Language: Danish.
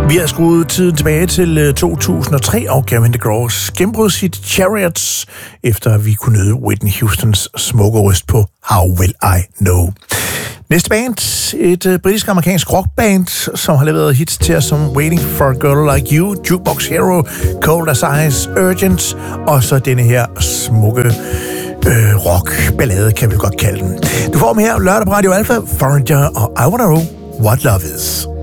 Vi har skruet tiden tilbage til 2003, og Gavin DeGraw gennembrød sit Chariots, efter vi kunne nyde Whitney Houstons smukke røst på How Will I Know. Næste band, et britisk-amerikansk rockband, som har leveret hits til os som Waiting for a Girl Like You, Jukebox Hero, Cold as Ice, Urgent, og så denne her smukke rock-ballade, kan vi godt kalde den. Du får dem her lørdag på Radio Alpha, Foreigner og I Wanna Know What Love Is.